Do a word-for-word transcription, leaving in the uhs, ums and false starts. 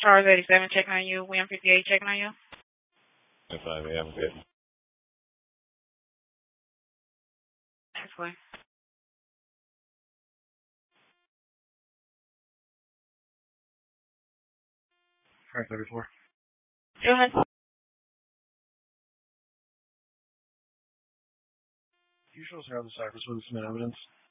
Charles eighty-seven checking on you. William fifty-eight checking on you. That's fine, man. I'm good. That's fine. All right, thirty-four. Go ahead. You show us how the ciphers with some evidence.